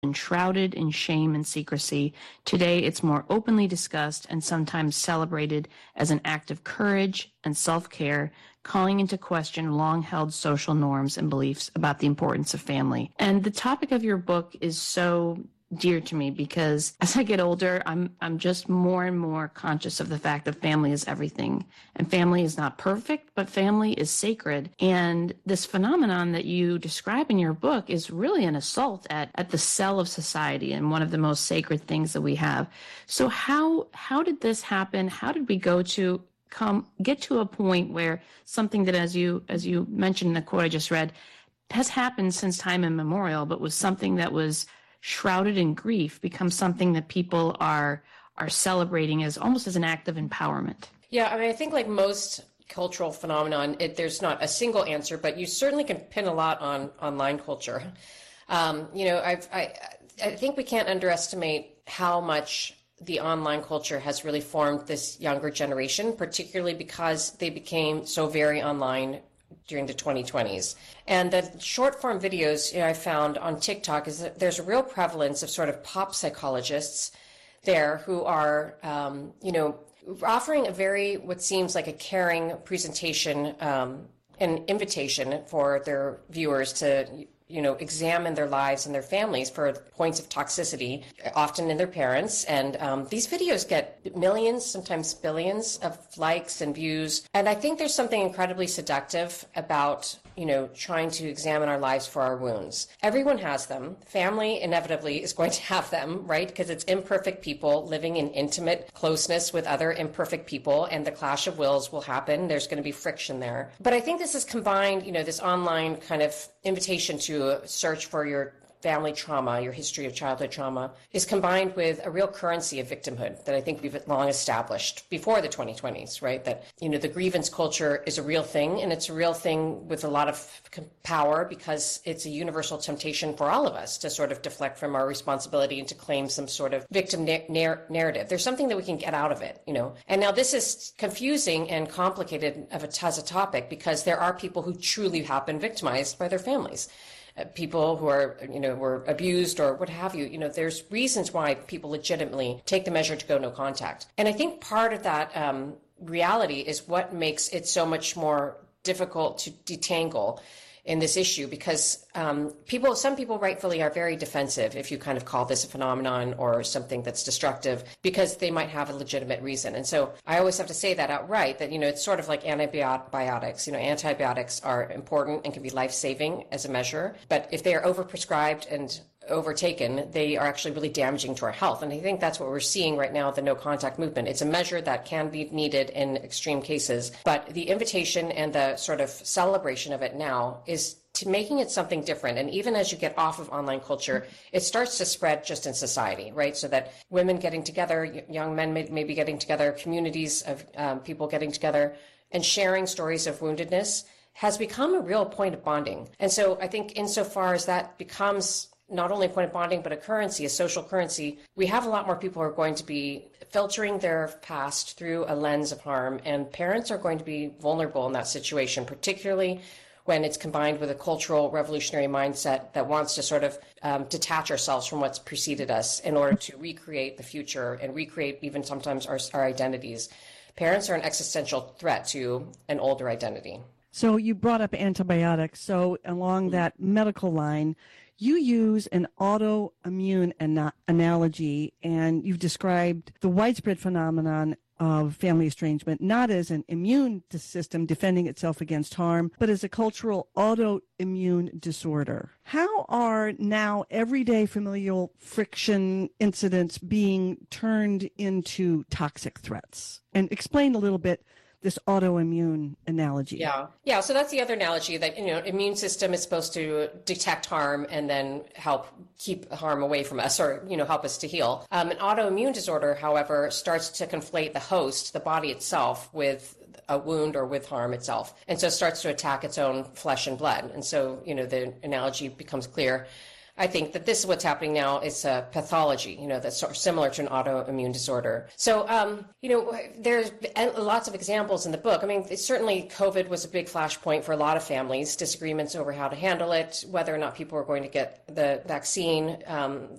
enshrouded in shame and secrecy. Today, it's more openly discussed and sometimes celebrated as an act of courage and self-care, calling into question long-held social norms and beliefs about the importance of family. And the topic of your book is so dear to me because as I get older, I'm just more and more conscious of the fact that family is everything. And family is not perfect, but family is sacred. And this phenomenon that you describe in your book is really an assault at the cell of society and one of the most sacred things that we have. So how did this happen? How did we get to a point where something that, as you mentioned in the quote I just read, has happened since time immemorial, but was something that was shrouded in grief, becomes something that people are celebrating as almost as an act of empowerment? Yeah, I mean, I think like most cultural phenomenon, there's not a single answer, but you certainly can pin a lot on online culture. I think we can't underestimate how much the online culture has really formed this younger generation, particularly because they became so very online during the 2020s. And the short form videos I found on TikTok is that there's a real prevalence of sort of pop psychologists there who are, offering a very, what seems like a caring presentation, an invitation for their viewers to examine their lives and their families for points of toxicity, often in their parents. And these videos get millions, sometimes billions of likes and views. And I think there's something incredibly seductive about, trying to examine our lives for our wounds. Everyone has them. Family inevitably is going to have them, right? Because it's imperfect people living in intimate closeness with other imperfect people, and the clash of wills will happen. There's going to be friction there. But I think this is combined, this online kind of invitation to search for your family trauma, your history of childhood trauma, is combined with a real currency of victimhood that I think we've long established before the 2020s, right? That, the grievance culture is a real thing, and it's a real thing with a lot of power because it's a universal temptation for all of us to sort of deflect from our responsibility and to claim some sort of victim narrative. There's something that we can get out of it, And now this is confusing and complicated as a topic because there are people who truly have been victimized by their families. People who are, were abused or what have you, there's reasons why people legitimately take the measure to go no contact. And I think part of that reality is what makes it so much more difficult to detangle in this issue because some people rightfully are very defensive if you kind of call this a phenomenon or something that's destructive because they might have a legitimate reason. And so I always have to say that outright that, it's sort of like antibiotics. Antibiotics are important and can be life-saving as a measure, but if they are overprescribed and overtaken, they are actually really damaging to our health. And I think that's what we're seeing right now, the no contact movement. It's a measure that can be needed in extreme cases, but the invitation and the sort of celebration of it now is to making it something different. And even as you get off of online culture, it starts to spread just in society, right? So that women getting together, young men may be getting together, communities of people getting together and sharing stories of woundedness has become a real point of bonding. And so I think insofar as that becomes not only a point of bonding, but a currency, a social currency, we have a lot more people who are going to be filtering their past through a lens of harm. And parents are going to be vulnerable in that situation, particularly when it's combined with a cultural revolutionary mindset that wants to sort of detach ourselves from what's preceded us in order to recreate the future and recreate even sometimes our identities. Parents are an existential threat to an older identity. So you brought up antibiotics. So along that medical line, you use an autoimmune analogy, and you've described the widespread phenomenon of family estrangement not as an immune system defending itself against harm, but as a cultural autoimmune disorder. How are now everyday familial friction incidents being turned into toxic threats? And explain a little bit this autoimmune analogy. Yeah. So that's the other analogy that, immune system is supposed to detect harm and then help keep harm away from us or, help us to heal. An autoimmune disorder, however, starts to conflate the host, the body itself, with a wound or with harm itself. And so it starts to attack its own flesh and blood. And so, the analogy becomes clear. I think that this is what's happening now. It's a pathology, that's sort of similar to an autoimmune disorder. So, there's lots of examples in the book. I mean, certainly COVID was a big flashpoint for a lot of families, disagreements over how to handle it, whether or not people were going to get the vaccine.